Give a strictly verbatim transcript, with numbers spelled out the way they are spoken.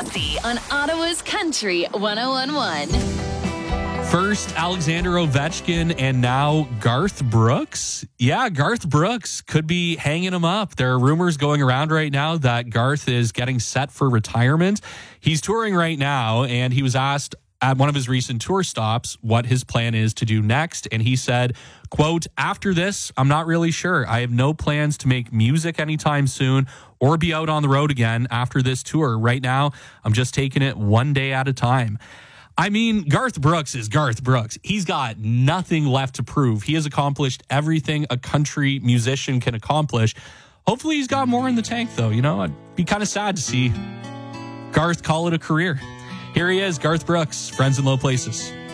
Massey on Ottawa's Country one oh one point one. First, Alexander Ovechkin, and now Garth Brooks. Yeah, Garth Brooks could be hanging him up. There are rumors going around right now that Garth is getting set for retirement. He's touring right now, and he was asked at one of his recent tour stops what his plan is to do next. And he said, quote, "After this, I'm not really sure. I have no plans to make music anytime soon or be out on the road again after this tour. Right now, I'm just taking it one day at a time." I mean, Garth Brooks is Garth Brooks. He's got nothing left to prove. He has accomplished everything a country musician can accomplish. Hopefully he's got more in the tank, though. You know, I'd be kind of sad to see Garth call it a career. Here he is, Garth Brooks, Friends in Low Places.